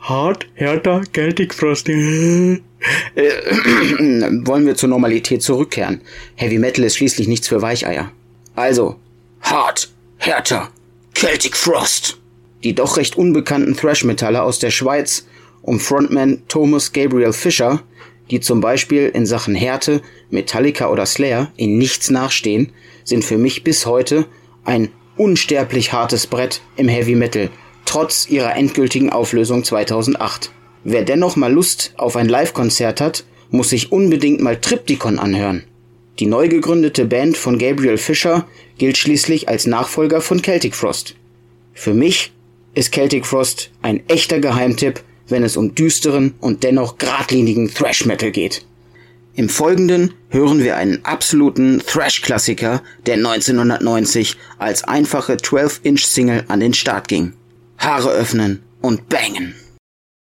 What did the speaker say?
Hart, härter, Celtic Frost. Wollen wir zur Normalität zurückkehren? Heavy Metal ist schließlich nichts für Weicheier. Also, Hart, härter, Celtic Frost. Die doch recht unbekannten Thrash-Metaller aus der Schweiz um Frontman Thomas Gabriel Fischer, die zum Beispiel in Sachen Härte Metallica oder Slayer in nichts nachstehen, sind für mich bis heute ein unsterblich hartes Brett im Heavy Metal, trotz ihrer endgültigen Auflösung 2008. Wer dennoch mal Lust auf ein Live-Konzert hat, muss sich unbedingt mal Triptykon anhören. Die neu gegründete Band von Gabriel Fischer gilt schließlich als Nachfolger von Celtic Frost. Für mich ist Celtic Frost ein echter Geheimtipp, wenn es um düsteren und dennoch geradlinigen Thrash-Metal geht. Im Folgenden hören wir einen absoluten Thrash-Klassiker, der 1990 als einfache 12-Inch-Single an den Start ging. Haare öffnen und bangen.